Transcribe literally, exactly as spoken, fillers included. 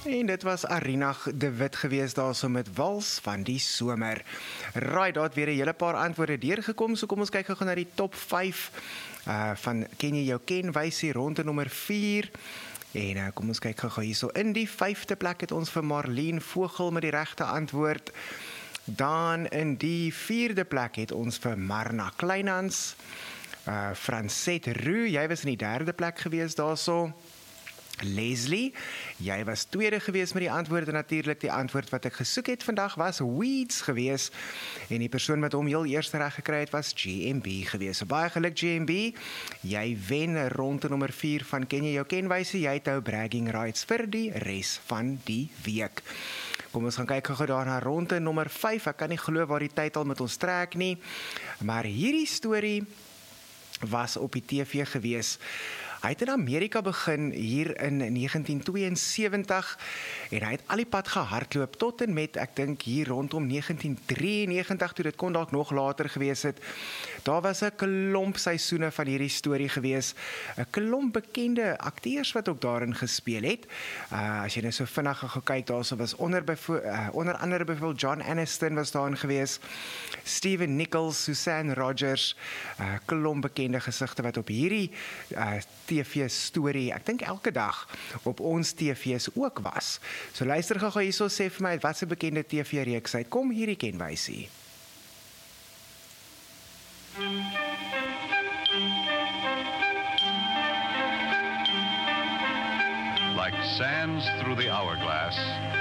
En dit was Arinag de Wit geweest daarso met Wals van die Somer. Right, daar het weer 'n hele paar antwoorde deurgekom, so kom ons kyk gou na die top vyf uh, van Ken jy jou kenwysie ronde nommer vier. En uh, kom ons kyk gou hierso. In die vyfde plek het ons vir Marlene Vogel met die regte antwoord. Dan in die vierde plek het ons vir Marna Kleinhans. Uh, Francette Roux, jy was in die derde plek geweest daarso. Leslie, jy was tweede gewees met die antwoord en natuurlik die antwoord wat ek gesoek het vandag was Weeds gewees en die persoon wat hom heel eers reg gekry het was G M B gewees. So baie geluk G M B, jy wen ronde nommer vier van Ken jy jou kenwysie, jy het nou bragging rights vir die res van die week. Kom ons gaan kyk gou daar na ronde nommer vyf, ek kan nie glo waar die tyd al met ons trek nie, maar hierdie storie was op die T V gewees. Hy het in Amerika begin hier in negentien tweeënsewentig en hy het al die pad gehardloop tot en met, ek dink hier rondom negentien drieënnegentig, toe dit kon dalk nog later gewees het. Daar was 'n klomp seisoene van hierdie storie gewees, 'n klomp bekende akteurs wat ook daarin gespeel het. Uh, as jy nou so vinnig gaan kyk, daar so was onder, uh, onder andere byvoorbeeld John Aniston was daarin gewees, Steven Nichols, Susanne Rogers, 'n uh, klomp bekende gesigte wat op hierdie uh, T V-storie, ek dink elke dag op ons T V's ook was. So luister gou hierso, sê vir my, wat 'n bekende T V-reeks uit, kom hierdie kenwysie. Like sands through the hourglass,